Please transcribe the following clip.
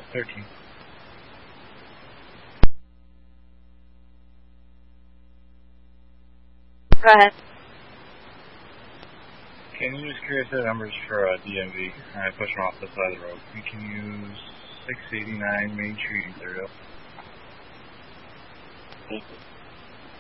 13. Go ahead. Can you just create the numbers for DMV? I push them off the side of the road. You can use 689 Main Street in Clearville.